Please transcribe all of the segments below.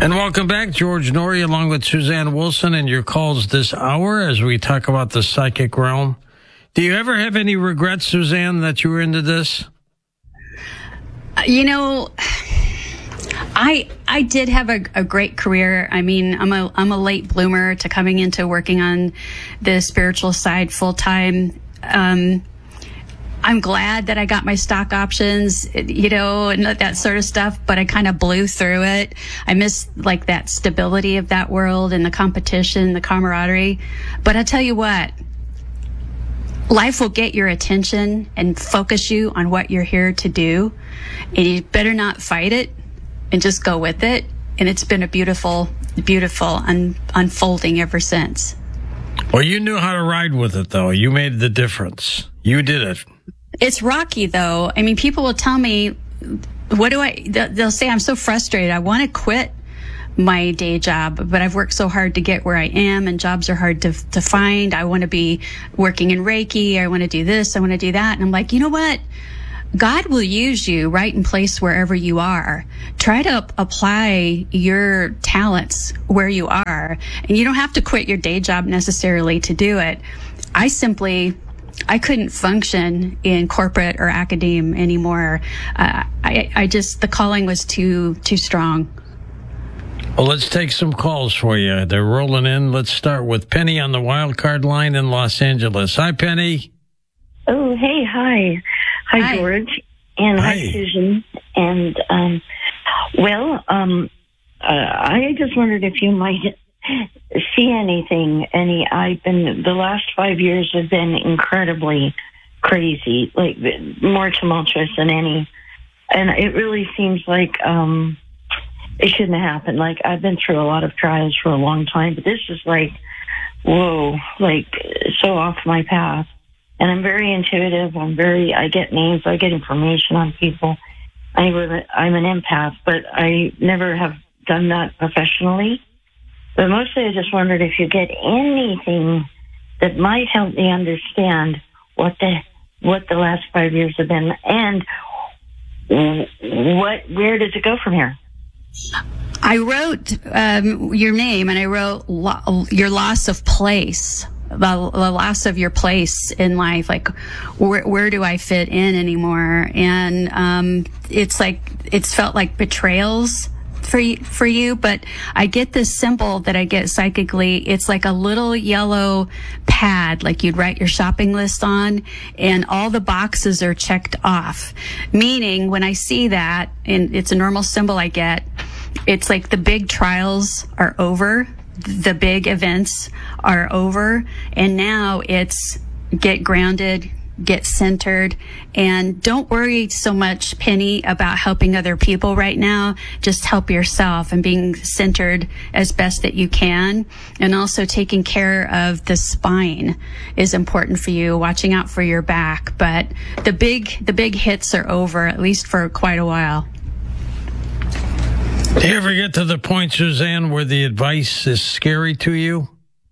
And welcome back, George Noory, along with Suzanne Wilson, and your calls this hour as we talk about the psychic realm. Do you ever have any regrets, Suzanne, that you were into this? You know, I did have a great career. I mean, I'm a late bloomer to coming into working on the spiritual side full time. I'm glad that I got my stock options, you know, and that sort of stuff, but I kind of blew through it. I miss like that stability of that world and the competition, the camaraderie. But I tell you what, life will get your attention and focus you on what you're here to do. And you better not fight it and just go with it. And it's been a beautiful unfolding ever since. Well, you knew how to ride with it, though. You made the difference. You did it. It's rocky, though. I mean, people will tell me, they'll say, I'm so frustrated. I want to quit my day job, but I've worked so hard to get where I am, and jobs are hard to find. I want to be working in Reiki. I want to do this. I want to do that. And I'm like, you know what? God will use you right in place wherever you are. Try to apply your talents where you are. And you don't have to quit your day job necessarily to do it. I couldn't function in corporate or academe anymore. The calling was too strong. Well, let's take some calls for you. They're rolling in. Let's start with Penny on the wild card line in Los Angeles. Hi, Penny. Oh, hey, hi. Hi, George. And hi, Susan. And, I just wondered if you might see anything. The last 5 years have been incredibly crazy, like more tumultuous than any. And it really seems like it shouldn't have happened. Like, I've been through a lot of trials for a long time, but this is like, whoa, like so off my path. And I'm very intuitive. I get names, I get information on people. I'm an empath, but I never have done that professionally. But mostly I just wondered if you get anything that might help me understand what the last 5 years have been, and where does it go from here? I wrote your name, and I wrote your loss of place, the loss of your place in life. Like, where do I fit in anymore? And it's felt like betrayals for you, but I get this symbol that I get psychically. It's like a little yellow pad, like you'd write your shopping list on, and all the boxes are checked off. Meaning, when I see that, and it's a normal symbol I get, it's like the big trials are over, the big events are over, and now it's get grounded, get centered, and don't worry so much, Penny, about helping other people right now. Just help yourself and being centered as best that you can. And also taking care of the spine is important for you, watching out for your back. But the big hits are over, at least for quite a while. Do you ever get to the point, Suzanne, where the advice is scary to you?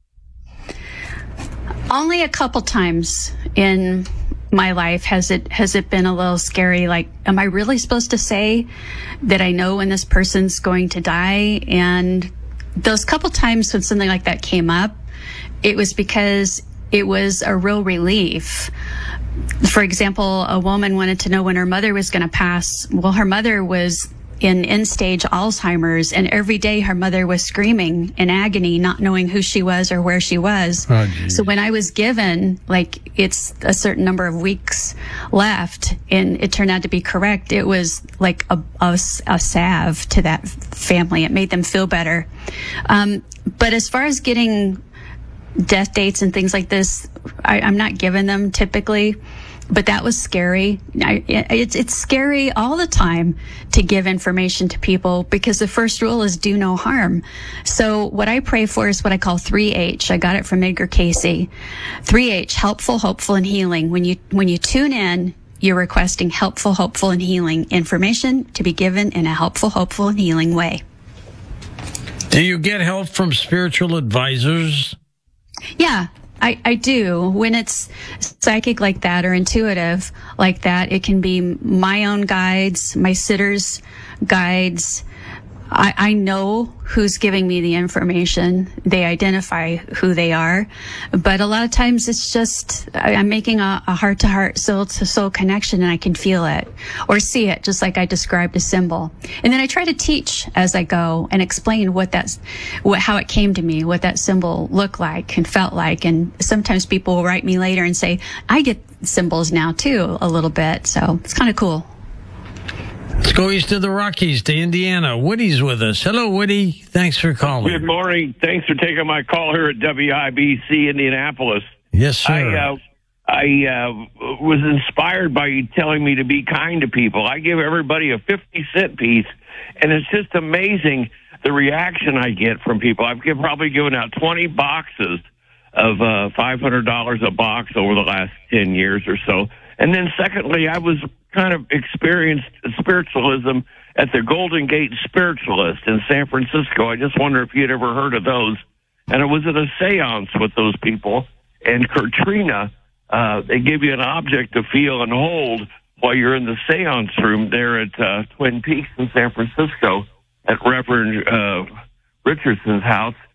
Only a couple times in my life has it been a little scary. Like, am I really supposed to say that I know when this person's going to die? And those couple times when something like that came up, it was because it was a real relief. For example, a woman wanted to know when her mother was going to pass. Well, her mother was in end-stage Alzheimer's, and every day her mother was screaming in agony, not knowing who she was or where she was. Oh, so when I was given, like, it's a certain number of weeks left, and it turned out to be correct, it was like a salve to that family. It made them feel better. But as far as getting death dates and things like this, I'm not given them typically. But that was scary. It's scary all the time to give information to people, because the first rule is do no harm. So what I pray for is what I call 3H. I got it from Edgar Cayce. 3H, helpful, hopeful, and healing. When you tune in, you're requesting helpful, hopeful, and healing information to be given in a helpful, hopeful, and healing way. Do you get help from spiritual advisors? Yeah. I do. When it's psychic like that or intuitive like that, it can be my own guides, my sitters' guides. I know who's giving me the information. They identify who they are. But a lot of times it's just, I'm making a heart-to-heart, soul-to-soul connection, and I can feel it or see it, just like I described a symbol. And then I try to teach as I go and explain how it came to me, what that symbol looked like and felt like. And sometimes people will write me later and say, I get symbols now too, a little bit. So it's kind of cool. Let's go east of the Rockies to Indiana. Woody's with us. Hello, Woody. Thanks for calling. Good morning. Thanks for taking my call here at WIBC Indianapolis. Yes, sir. I was inspired by you telling me to be kind to people. I give everybody a 50-cent piece, and it's just amazing the reaction I get from people. I've probably given out 20 boxes of $500 a box over the last 10 years or so. And then secondly, I was kind of experienced spiritualism at the Golden Gate Spiritualist in San Francisco. I just wonder if you'd ever heard of those. And I was at a seance with those people. And Katrina, they give you an object to feel and hold while you're in the seance room there at Twin Peaks in San Francisco at Reverend Richardson's house.